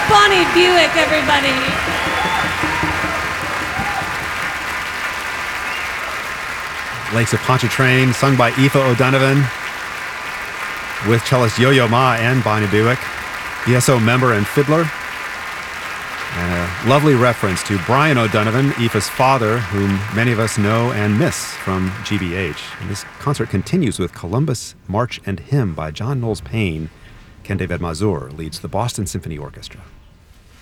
Bonnie Buick, everybody. Lakes of Pontchartrain, sung by Aoife O'Donovan, with cellist Yo-Yo Ma and Bonnie Buick, ESO member and fiddler. And a lovely reference to Brian O'Donovan, Aoife's father, whom many of us know and miss from GBH. And this concert continues with Columbus March and Hymn by John Knowles Paine. Ken David Mazur leads the Boston Symphony Orchestra.